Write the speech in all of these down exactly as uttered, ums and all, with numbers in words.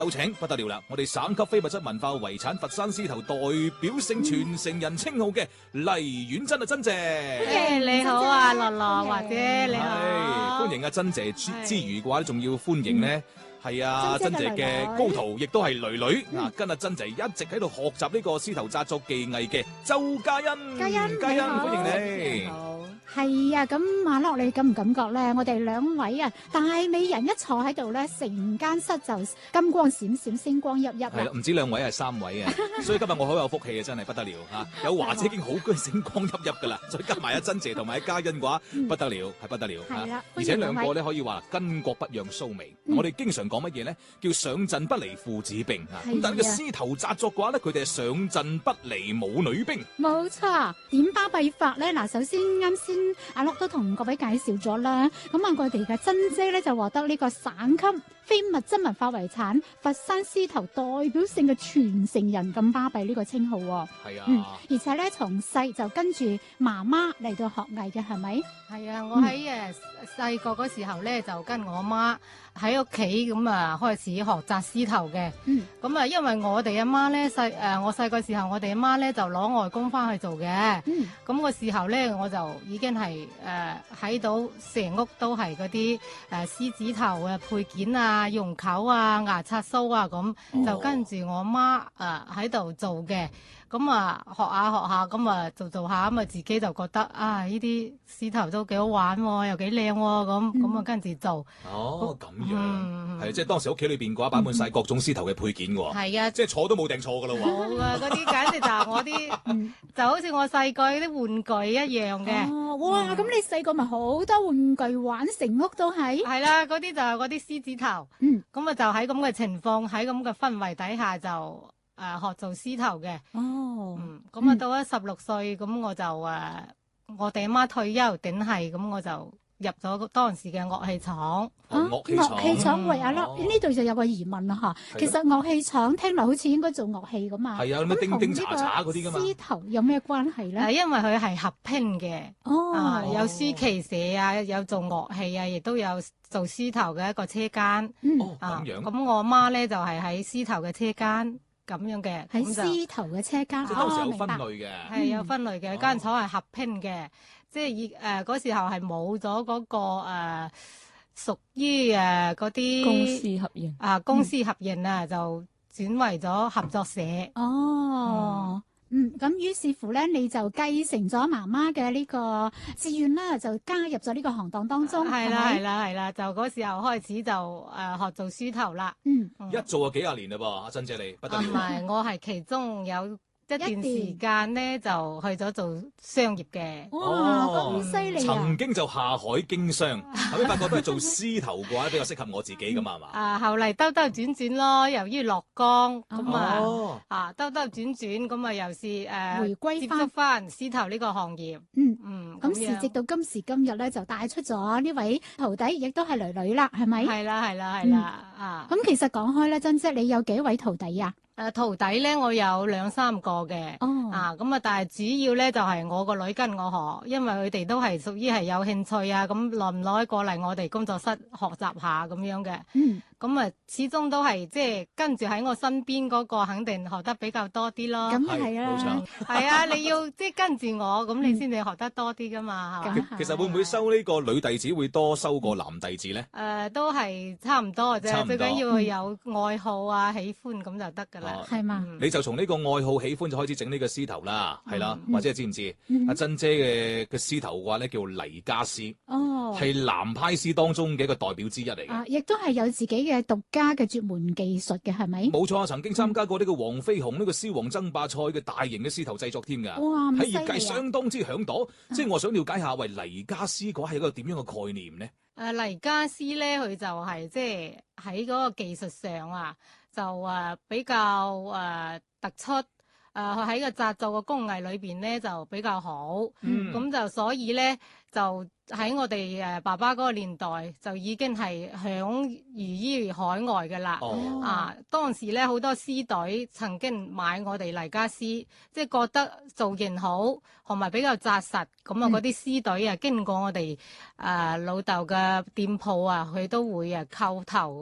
有請不得了啦！我哋省級非物質文化遺產佛山獅頭代表性傳承人稱號嘅黎婉珍啊，珍姐。 誒，你好啊，樂樂或者你好。 歡迎啊，珍姐之之餘嘅話，仲要歡迎呢。係啊，珍姐嘅高徒亦都係囡囡嗱，跟阿珍姐一直喺度學習呢個獅頭紮作技藝嘅周嘉欣。 嘉欣， 嘉欣，歡迎你。 好。係啊，咁馬樂你感唔感覺咧？我哋兩位啊，大美人一坐喺度咧，成間室就金光閃閃、星光熠熠啦。 係啦，唔止兩位係三位啊，所以今日我好有福氣啊，真係不得了嚇！有華姐已經好居星光熠熠噶啦，再加埋阿珍姐同埋阿嘉欣嘅話，不得了，係不得了嚇！而且兩個咧可以話巾幗不讓鬚眉。我哋經常講乜嘢咧？叫上陣不離父子兵啊！咁但係個獅頭紮作嘅話咧，佢哋係上陣不離母女兵。 冇錯，點巴閉法咧？嗱，首先啱先阿樂都同各位介紹咗啦。咁啊，我哋嘅珍姐咧就獲得呢個省級非物質文化遺產佛山獅頭代表性嘅傳承人咁巴閉呢個稱號。 係啊， 嗯，而且咧從細就跟住媽媽嚟到學藝嘅，係咪？ 係啊，我喺誒細個嗰時候咧就跟我媽喺屋企咁啊開始學紮獅頭嘅。嗯，咁啊因為我哋阿媽咧細誒我細個時候我哋阿媽咧就攞外公翻去做嘅。嗯，咁個時候咧我就已經係誒喺到成屋都係嗰啲誒獅子頭嘅配件啊、用口啊、牙刷鬚啊咁，哦、就跟住我媽誒喺度做嘅。咁啊，學下學下，咁啊做做下，咁啊自己就覺得啊，呢啲獅頭都幾好玩喎，又幾靚喎，咁咁啊跟住做。哦， 咁樣，係即係當時屋企裏邊嘅話，擺滿晒各種獅頭嘅配件喎。係啊，即係坐都冇訂錯噶咯喎。 冇啊，嗰啲簡直就係我啲，就好似我細個啲玩具一樣嘅。 哦，哇！咁你細個咪好多玩具玩，成屋都係。 係啦，嗰啲就係嗰啲獅子頭。嗯。咁啊就喺咁嘅情況，喺咁嘅氛圍底下就。誒、呃、學做獅頭嘅，哦，嗯，咁啊到咗十六歲，咁、嗯、我就誒、呃，我哋阿媽退休頂係，咁我就入咗當時嘅樂器廠。 啊，樂器廠，樂器廠喂，阿樂呢度就有個疑問啦嚇，其實樂器廠聽落好似應該做樂器噶嘛， 係啊，咩叮叮查查嗰啲噶嘛， 獅頭有咩關係咧？ 誒，因為佢係合拼嘅，哦，啊、有書旗社啊，有做樂器啊，亦都有做獅頭嘅一個車間。嗯，哦，咁樣。咁、啊、我媽咧就係喺獅頭嘅車間。咁樣嘅， 喺獅頭嘅車間， 即係當時有分類嘅， 係、哦、有分類嘅，間廠係合拼嘅，即係以誒嗰時候係冇咗嗰個誒屬於誒嗰啲公司合營啊，公司合營啊，嗯、就轉為咗合作社。 哦。嗯嗯，咁於是乎咧，你就繼承咗媽媽嘅呢個志願啦，就加入咗呢個行當當中。 係啦，係啦，係啦，就嗰時候開始就誒、呃、學做獅頭啦。嗯， 一做就幾廿年啦噃，阿珍姐你不得了。 唔係，我係其中有一段時間咧就去咗做商業嘅。 哇，咁犀利啊！ 曾經就下海經商，後尾發覺都係做獅頭嘅話比較適合我自己噶嘛，係嘛？ 啊，後嚟兜兜轉轉咯，由於落崗咁啊，啊兜兜轉轉咁啊，又是誒回歸接觸翻獅頭呢個行業。 嗯嗯，咁時直到今時今日咧，就帶出咗呢位徒弟，亦都係囡囡啦，係咪？ 係啦，係啦，係啦，啊！ 咁其實講開咧，珍姐你有幾位徒弟啊？ 誒徒弟咧，我有兩三個嘅，哦、啊咁啊，但係主要咧就係、是、我個女跟我學，因為佢哋都係屬於係有興趣啊，咁耐唔耐過嚟我哋工作室學習下咁樣嘅。嗯。咁啊，始終都係即係跟住喺我身邊嗰個，肯定學得比較多啲咯。 咁係啊， 冇錯。 係啊，你要即係跟住我，咁你先至學得多啲噶嘛，係嘛？ 其實會唔會收呢個女弟子會多收過男弟子咧？ 誒，都係差唔多嘅啫，最緊要佢有愛好啊、喜歡咁就得噶啦。 係嘛？ 你就從呢個愛好、喜歡就開始整呢個獅頭啦，係啦，或者係知唔知？阿珍姐嘅嘅獅頭嘅話咧，叫黎家獅，哦，係南派獅當中嘅一個代表之一嚟嘅。 啊，亦都係有自己嘅嘅獨家嘅絕門技術嘅係咪？ 冇錯啊！曾經參加過呢個黃飛鴻呢個獅王爭霸賽嘅大型嘅獅頭製作添㗎。 哇！ 喺業界相當之響朵。啊、即係我想了解下，喂，黎家獅嗰係一個點樣嘅概念呢？誒、 呃，黎家獅咧，佢就係即係喺嗰個技術上啊，就誒、呃、比較誒、呃、突出。誒、呃，佢喺個紮作嘅工藝裏邊咧就比較好。咁、嗯、就所以咧就。喺我哋誒爸爸嗰個年代就已經係享譽於海外嘅啦。哦、啊，當時咧好多獅隊曾經買我哋黎家獅，即係覺得造型好同埋比較紮實。咁啊，嗰啲獅隊啊，經過我哋誒、呃、老豆嘅店鋪啊，佢都會啊叩頭咁，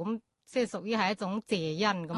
即係屬於係一種謝恩咁。